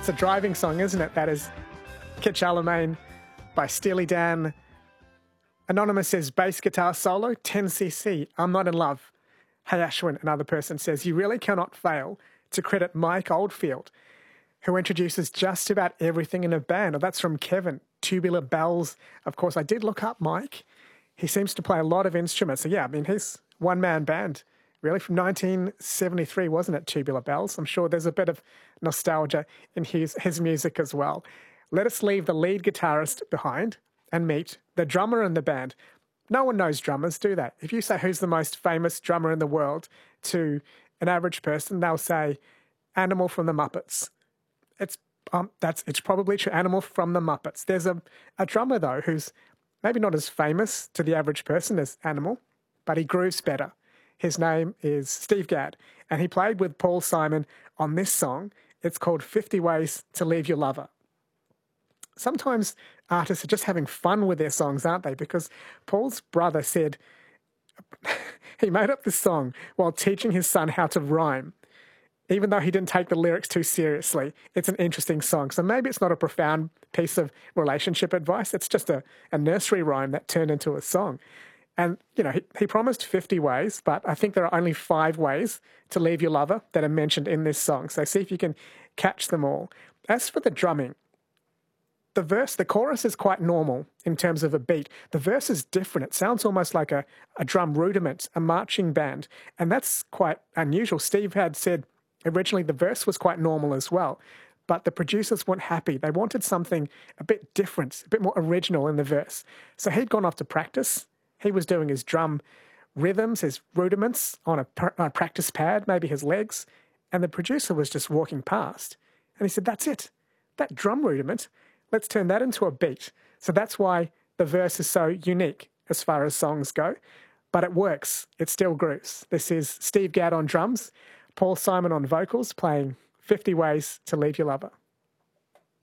It's a driving song, isn't it? That is Kit Charlemagne by Steely Dan. Anonymous says, bass guitar solo, 10cc, I'm not in love. Hey Ashwin, another person says, you really cannot fail to credit Mike Oldfield, who introduces just about everything in a band. Oh, that's from Kevin. Tubular bells. Of course, I did look up Mike. He seems to play a lot of instruments. So yeah, I mean, he's one-man band, really, from 1973, wasn't it, Tubular Bells? I'm sure there's a bit of nostalgia in his music as well. Let us leave the lead guitarist behind and meet the drummer in the band. No one knows drummers, do they? If you say who's the most famous drummer in the world to an average person, they'll say Animal from the Muppets. It's probably true, Animal from the Muppets. There's a drummer, though, who's maybe not as famous to the average person as Animal, but he grooves better. His name is Steve Gadd, and he played with Paul Simon on this song. It's called 50 Ways to Leave Your Lover. Sometimes artists are just having fun with their songs, aren't they? Because Paul's brother said he made up this song while teaching his son how to rhyme. Even though he didn't take the lyrics too seriously, it's an interesting song. So maybe it's not a profound piece of relationship advice. It's just a nursery rhyme that turned into a song. And, you know, he promised 50 ways, but I think there are only 5 ways to leave your lover that are mentioned in this song. So see if you can catch them all. As for the drumming, the chorus is quite normal in terms of a beat. The verse is different. It sounds almost like a drum rudiment, a marching band. And that's quite unusual. Steve had said originally the verse was quite normal as well, but the producers weren't happy. They wanted something a bit different, a bit more original in the verse. So he'd gone off to practice. He was doing his drum rhythms, his rudiments on a practice pad, maybe his legs, and the producer was just walking past. And he said, that's it. That drum rudiment, let's turn that into a beat. So that's why the verse is so unique as far as songs go. But it works. It still grooves. This is Steve Gadd on drums, Paul Simon on vocals, playing 50 Ways to Leave Your Lover.